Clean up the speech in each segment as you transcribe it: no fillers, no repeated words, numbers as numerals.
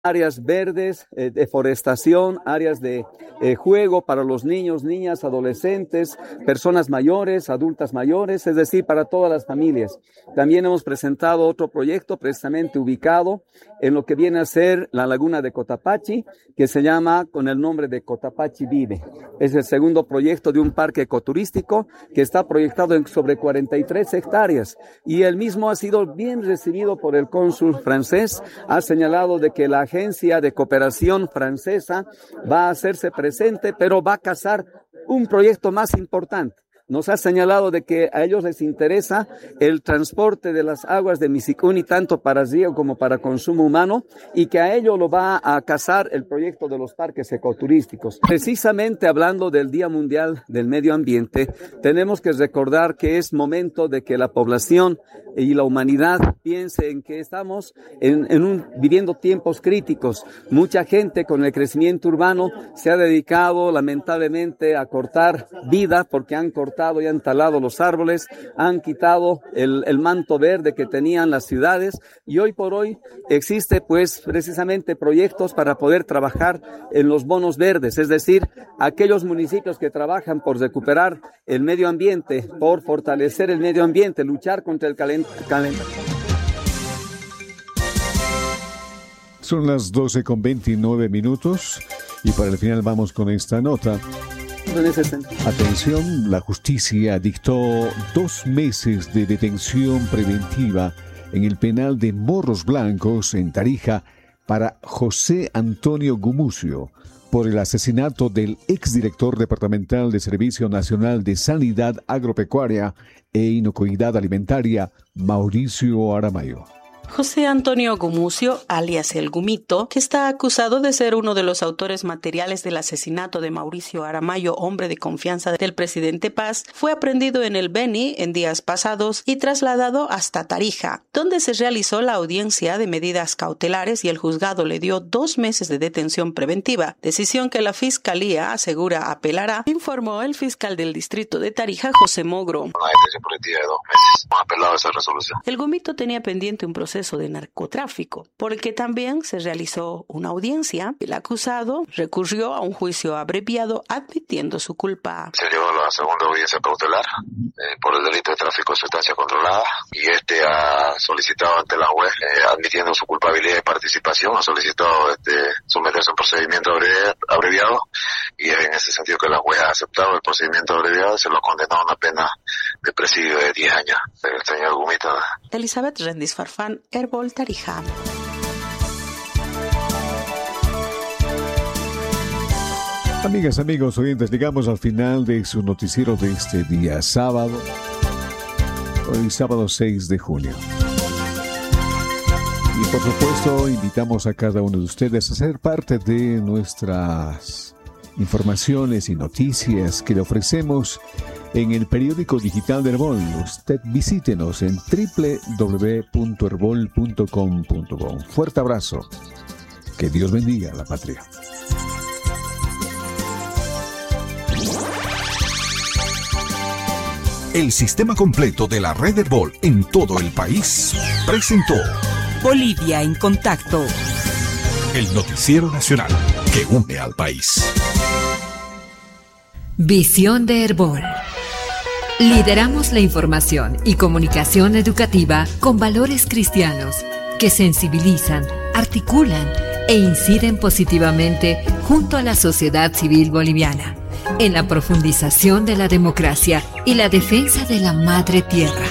áreas verdes, deforestación, áreas de juego para los niños, niñas, adolescentes, personas mayores, adultas mayores, es decir, para todas las familias. También hemos presentado otro proyecto precisamente ubicado en lo que viene a ser la laguna de Cotapachi, que se llama con el nombre de Cotapachi Vive. Es el segundo proyecto de un parque ecoturístico que está proyectado en sobre 43 hectáreas y el mismo ha sido bien recibido por el cónsul francés. Ha señalado de que la Agencia de Cooperación Francesa va a hacerse presente, pero va a cazar un proyecto más importante. Nos ha señalado de que a ellos les interesa el transporte de las aguas de Misicuni, tanto para riego como para consumo humano, y que a ello lo va a cazar el proyecto de los parques ecoturísticos. Precisamente hablando del Día Mundial del Medio Ambiente, tenemos que recordar que es momento de que la población y la humanidad piense en que estamos viviendo tiempos críticos. Mucha gente con el crecimiento urbano se ha dedicado lamentablemente a cortar vida porque han cortado y han talado los árboles, han quitado el manto verde que tenían las ciudades y hoy por hoy existe pues precisamente proyectos para poder trabajar en los bonos verdes, es decir, aquellos municipios que trabajan por recuperar el medio ambiente, por fortalecer el medio ambiente, luchar contra el calentamiento. Son las 12:29 y para el final vamos con esta nota. Atención, la justicia dictó 2 meses de detención preventiva en el penal de Morros Blancos en Tarija para José Antonio Gumucio por el asesinato del exdirector departamental de Servicio Nacional de Sanidad Agropecuaria e Inocuidad Alimentaria, Mauricio Aramayo. José Antonio Gumucio, alias El Gumito, que está acusado de ser uno de los autores materiales del asesinato de Mauricio Aramayo, hombre de confianza del presidente Paz, fue aprehendido en el Beni en días pasados y trasladado hasta Tarija, donde se realizó la audiencia de medidas cautelares y el juzgado le dio 2 meses de detención preventiva, decisión que la Fiscalía asegura apelará, informó el fiscal del distrito de Tarija, José Mogro. Una detención preventiva de 2 meses. Hemos apelado a esa resolución. El Gumito tenía pendiente un proceso de narcotráfico, por el que también se realizó una audiencia. El acusado recurrió a un juicio abreviado admitiendo su culpa. Se llevó a la segunda audiencia cautelar por el delito de tráfico de sustancia controlada y ha solicitado ante la juez, admitiendo su culpabilidad de participación, ha solicitado someterse a un procedimiento abreviado y es en ese sentido que la juez ha aceptado el procedimiento abreviado y se lo ha condenado a una pena de presidio de 10 años. El señor Gumito. Elizabeth Rendis Farfán, Herbol, Tarija. Amigas, amigos, oyentes, llegamos al final de su noticiero de este día sábado. Hoy sábado 6 de junio. Y por supuesto, invitamos a cada uno de ustedes a ser parte de nuestras informaciones y noticias que le ofrecemos en el periódico digital de Herbol. Usted visítenos en www.herbol.com.bo. Un fuerte abrazo. Que Dios bendiga a la patria. El sistema completo de la red Herbol en todo el país presentó Bolivia en Contacto, el noticiero nacional que une al país. Visión de Herbol. Lideramos la información y comunicación educativa con valores cristianos que sensibilizan, articulan e inciden positivamente junto a la sociedad civil boliviana en la profundización de la democracia y la defensa de la madre tierra.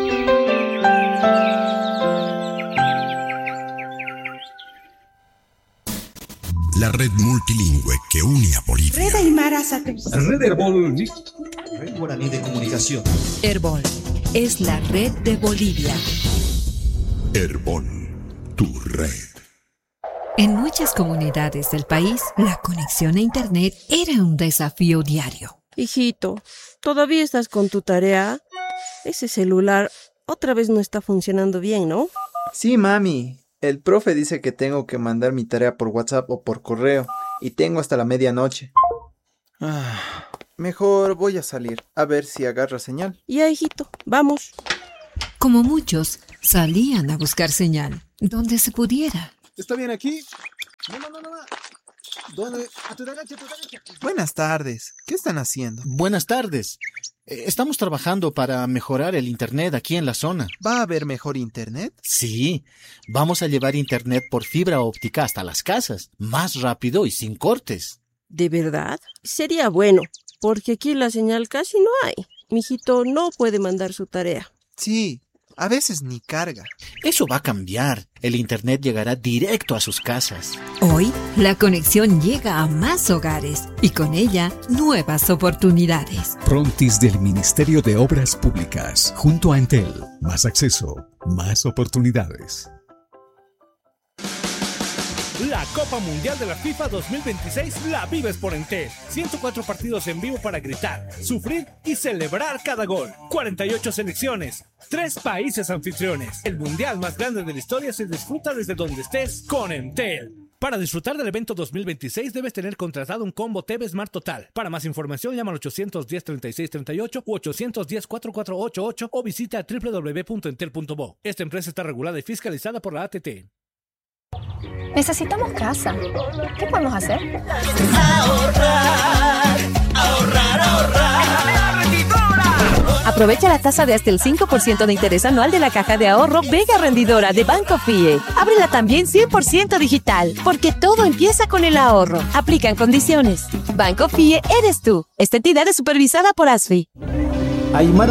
La red multilingüe que une a Bolivia. Red Aymara Satélite. Red Herbol. Red Guaraní de Comunicación. Herbol es la red de Bolivia. Herbol, tu red. En muchas comunidades del país, la conexión a Internet era un desafío diario. Hijito, ¿todavía estás con tu tarea? Ese celular otra vez no está funcionando bien, ¿no? Sí, mami. El profe dice que tengo que mandar mi tarea por WhatsApp o por correo y tengo hasta la medianoche. Mejor voy a salir a ver si agarra señal. Ya, hijito, vamos. Como muchos, salían a buscar señal donde se pudiera. ¿Está bien aquí? No. ¿Dónde? A tu derecha. Buenas tardes. ¿Qué están haciendo? Buenas tardes. Estamos trabajando para mejorar el internet aquí en la zona. ¿Va a haber mejor internet? Sí, vamos a llevar internet por fibra óptica hasta las casas, más rápido y sin cortes. ¿De verdad? Sería bueno, porque aquí la señal casi no hay. Mijito no puede mandar su tarea. Sí, a veces ni carga. Eso va a cambiar. El internet llegará directo a sus casas. Hoy, la conexión llega a más hogares y con ella, nuevas oportunidades. Frontis del Ministerio de Obras Públicas, junto a Entel. Más acceso, más oportunidades. La Copa Mundial de la FIFA 2026 la vives por Entel. 104 partidos en vivo para gritar, sufrir y celebrar cada gol. 48 selecciones, 3 países anfitriones. El mundial más grande de la historia se disfruta desde donde estés con Entel. Para disfrutar del evento 2026 debes tener contratado un combo TV Smart Total. Para más información llama al 810-3638 u 810-4488 o visita www.entel.bo. Esta empresa está regulada y fiscalizada por la ATT. Necesitamos casa. ¿Qué podemos hacer? Ahorrar. Aprovecha la tasa de hasta el 5% de interés anual de la caja de ahorro Vega Rendidora de Banco FIE. Ábrela también 100% digital, porque todo empieza con el ahorro. Aplican condiciones. Banco FIE eres tú. Esta entidad es supervisada por ASFI. Aymar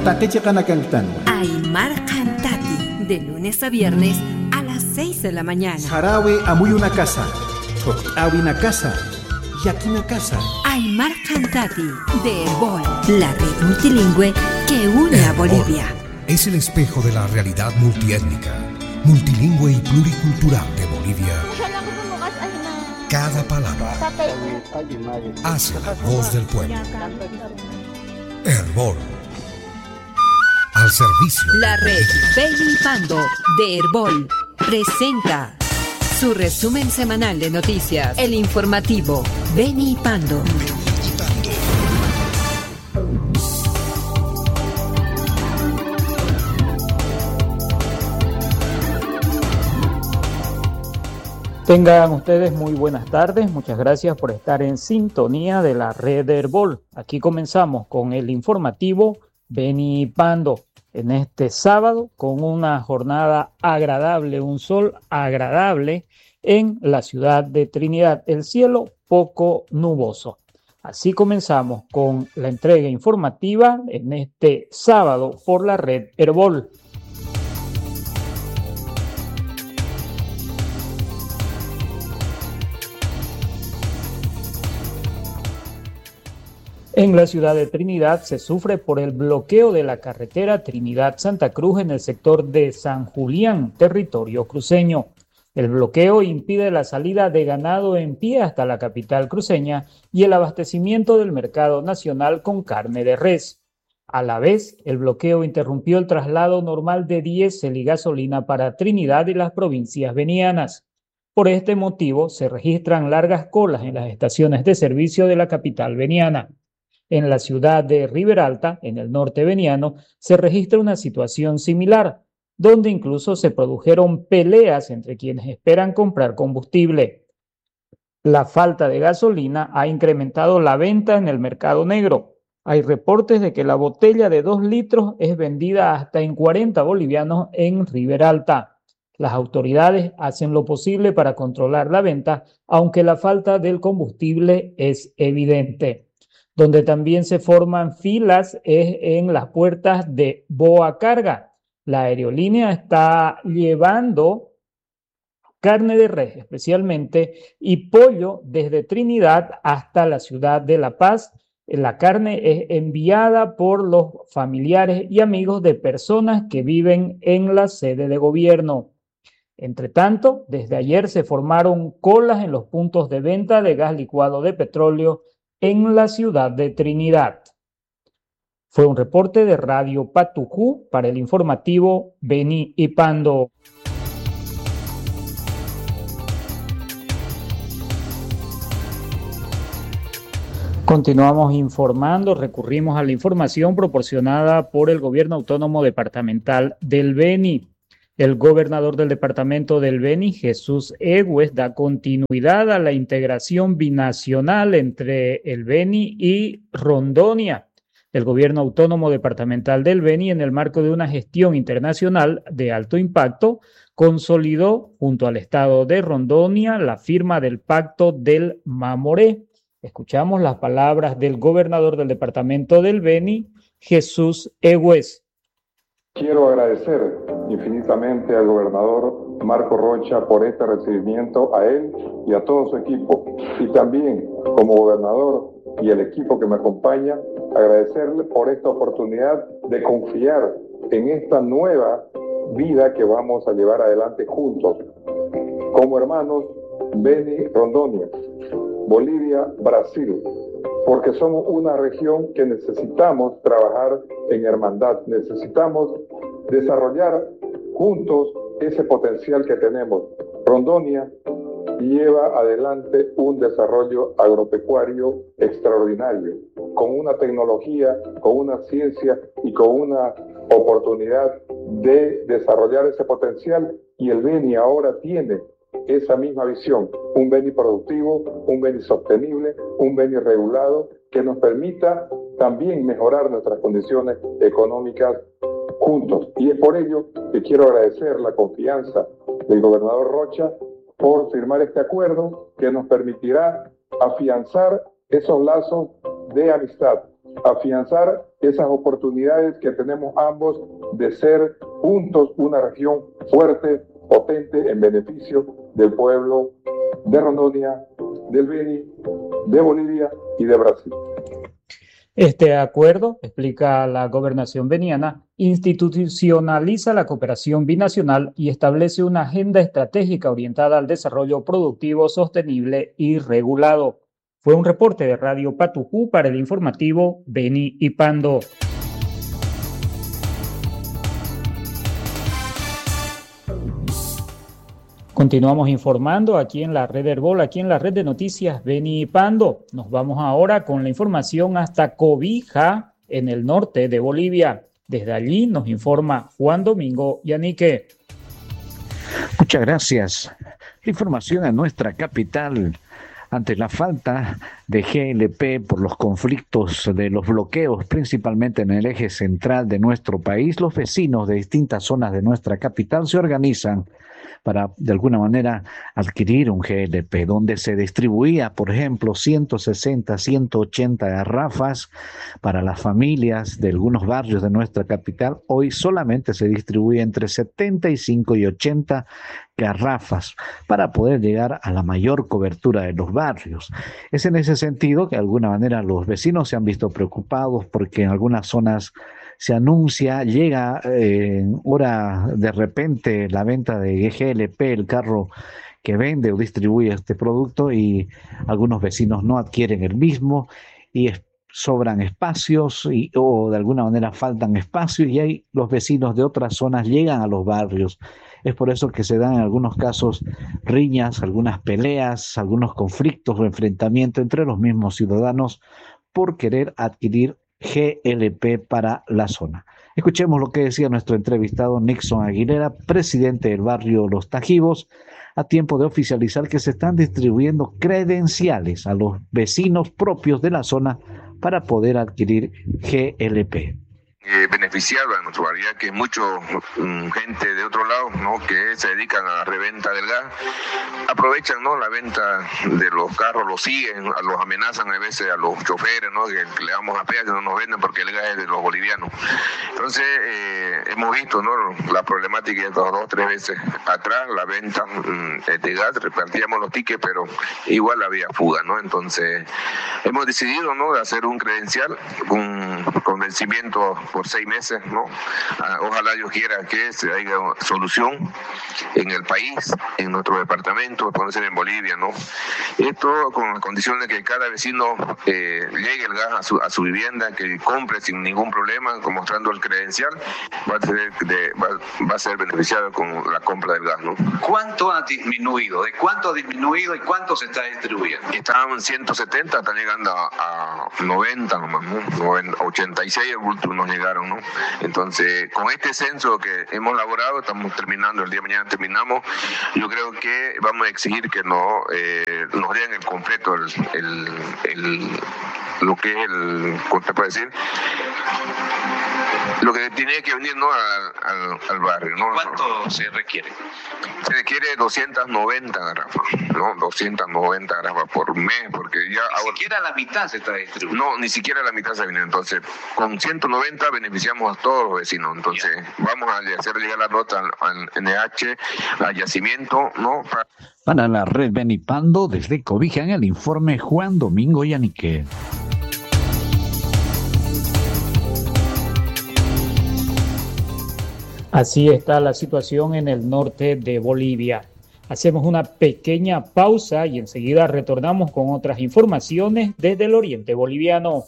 Cantati, de lunes a viernes a las 6 de la mañana. Sarawe amuy una casa. Awi una casa. Y aquí una casa. Aymar Cantati, de Herbol, la red multilingüe que une a Bolivia. Es el espejo de la realidad multiétnica, multilingüe y pluricultural de Bolivia. Cada palabra hace la voz del pueblo. Herbol. Al servicio. La red Beni y Pando de Herbol presenta su resumen semanal de noticias. El informativo Beni y Pando. Tengan ustedes muy buenas tardes, muchas gracias por estar en sintonía de la red Herbol. Aquí comenzamos con el informativo Beni y Pando en este sábado con una jornada agradable, un sol agradable en la ciudad de Trinidad, el cielo poco nuboso. Así comenzamos con la entrega informativa en este sábado por la red Herbol. En la ciudad de Trinidad se sufre por el bloqueo de la carretera Trinidad-Santa Cruz en el sector de San Julián, territorio cruceño. El bloqueo impide la salida de ganado en pie hasta la capital cruceña y el abastecimiento del mercado nacional con carne de res. A la vez, el bloqueo interrumpió el traslado normal de diésel y gasolina para Trinidad y las provincias venianas. Por este motivo, se registran largas colas en las estaciones de servicio de la capital veniana. En la ciudad de Riberalta, en el norte veniano, se registra una situación similar, donde incluso se produjeron peleas entre quienes esperan comprar combustible. La falta de gasolina ha incrementado la venta en el mercado negro. Hay reportes de que la botella de 2 litros es vendida hasta en 40 bolivianos en Riberalta. Las autoridades hacen lo posible para controlar la venta, aunque la falta del combustible es evidente. Donde también se forman filas es en las puertas de Boa Carga. La aerolínea está llevando carne de res especialmente y pollo desde Trinidad hasta la ciudad de La Paz. La carne es enviada por los familiares y amigos de personas que viven en la sede de gobierno. Entre tanto, desde ayer se formaron colas en los puntos de venta de gas licuado de petróleo en la ciudad de Trinidad. Fue un reporte de Radio Patujú para el informativo Beni y Pando. Continuamos informando, recurrimos a la información proporcionada por el Gobierno Autónomo Departamental del Beni. El gobernador del departamento del Beni, Jesús Egues, da continuidad a la integración binacional entre el Beni y Rondonia. El gobierno autónomo departamental del Beni, en el marco de una gestión internacional de alto impacto, consolidó junto al estado de Rondonia la firma del Pacto del Mamoré. Escuchamos las palabras del gobernador del departamento del Beni, Jesús Egues. Quiero agradecer infinitamente al gobernador Marco Rocha por este recibimiento, a él y a todo su equipo. Y también, como gobernador y el equipo que me acompaña, agradecerle por esta oportunidad de confiar en esta nueva vida que vamos a llevar adelante juntos, como hermanos Beni, Rondonia, Bolivia, Brasil, porque somos una región que necesitamos trabajar en hermandad, necesitamos desarrollar juntos ese potencial que tenemos. Rondonia lleva adelante un desarrollo agropecuario extraordinario, con una tecnología, con una ciencia y con una oportunidad de desarrollar ese potencial, y el Beni ahora tiene esa misma visión, un Beni productivo, un Beni sostenible, un Beni regulado, que nos permita también mejorar nuestras condiciones económicas juntos. Y es por ello que quiero agradecer la confianza del gobernador Rocha por firmar este acuerdo que nos permitirá afianzar esos lazos de amistad, afianzar esas oportunidades que tenemos ambos de ser juntos una región fuerte, potente, en beneficio del pueblo de Rondonia, del Beni, de Bolivia y de Brasil. Este acuerdo, explica la gobernación beniana, institucionaliza la cooperación binacional y establece una agenda estratégica orientada al desarrollo productivo, sostenible y regulado. Fue un reporte de Radio Patujú para el informativo Beni y Pando. Continuamos informando aquí en la red Herbol, aquí en la red de noticias Beni y Pando. Nos vamos ahora con la información hasta Cobija, en el norte de Bolivia. Desde allí nos informa Juan Domingo Yanique. Muchas gracias. La información a nuestra capital. Ante la falta de GLP por los conflictos de los bloqueos, principalmente en el eje central de nuestro país, los vecinos de distintas zonas de nuestra capital se organizan para, de alguna manera, adquirir un GLP, donde se distribuía, por ejemplo, 160, 180 garrafas para las familias de algunos barrios de nuestra capital. Hoy solamente se distribuye entre 75 y 80 garrafas para poder llegar a la mayor cobertura de los barrios. Es en ese sentido que de alguna manera los vecinos se han visto preocupados porque en algunas zonas se anuncia, llega hora de repente la venta de GLP, el carro que vende o distribuye este producto, y algunos vecinos no adquieren el mismo y sobran espacios o de alguna manera faltan espacios, y ahí los vecinos de otras zonas llegan a los barrios. Es por eso que se dan en algunos casos riñas, algunas peleas, algunos conflictos o enfrentamientos entre los mismos ciudadanos por querer adquirir GLP para la zona. Escuchemos lo que decía nuestro entrevistado Nixon Aguilera, presidente del barrio Los Tajivos, a tiempo de oficializar que se están distribuyendo credenciales a los vecinos propios de la zona para poder adquirir GLP. Beneficiado a nuestra variedad, que mucha gente de otro lado, ¿no?, que se dedican a la reventa del gas, aprovechan, ¿no?, la venta de los carros, los siguen, los amenazan a veces a los choferes, ¿no?, que le damos a peaje, no nos venden porque el gas es de los bolivianos. Entonces hemos visto, ¿no?, la problemática de 2 o 3 veces atrás, la venta de gas, repartíamos los tickets, pero igual había fuga, ¿no? Entonces hemos decidido, ¿no?, de hacer un credencial, con vencimiento por 6 meses, ¿no? Ojalá Dios quiera que se haya solución en el país, en nuestro departamento, puede ser en Bolivia, ¿no? Esto con la condición de que cada vecino llegue el gas a su vivienda, que compre sin ningún problema, mostrando el credencial, va a ser beneficiado con la compra del gas, ¿no? ¿Cuánto ha disminuido? ¿De cuánto ha disminuido y cuánto se está distribuyendo? Estaban 170, están llegando a 90 nomás, ¿no? 80 86 adultos nos llegaron, ¿no? Entonces, con este censo que hemos elaborado, estamos terminando, el día de mañana terminamos, yo creo que vamos a exigir que nos den el completo, lo que es ¿cómo te puedo decir? Lo que tiene que venir, ¿no? al barrio, ¿no? ¿Cuánto se requiere? Se requiere 290 garrafas, ¿no? 290 garrafas por mes, porque ya... Ni siquiera la mitad se está distribuyendo. No, ni siquiera la mitad se viene. Entonces, con 190 beneficiamos a todos los vecinos. Entonces, vamos a hacer llegar la nota al NH, al yacimiento, ¿no? Para la red Benipando, desde Cobija, en el informe Juan Domingo Yanique. Así está la situación en el norte de Bolivia. Hacemos una pequeña pausa y enseguida retornamos con otras informaciones desde el oriente boliviano.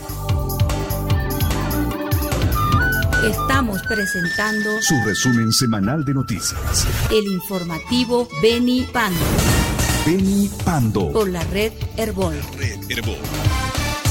Estamos presentando su resumen semanal de noticias. El informativo Beni Pando. Beni Pando. Por la red Herbol.